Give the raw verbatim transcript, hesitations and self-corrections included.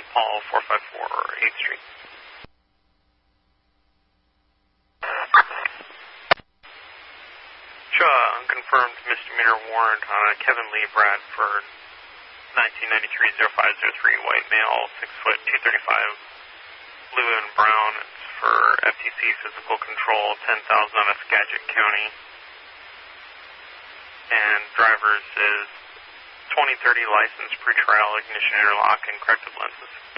Paul, four five four eighth Street. Shaw, unconfirmed misdemeanor warrant on uh, Kevin Lee Bradford, nineteen ninety-three oh five oh three, white male, six foot two thirty-five, blue and brown. It's for F T C physical control, ten thousand out of Skagit County. And driver's is twenty thirty license, pre-trial, ignition interlock, and corrective lenses.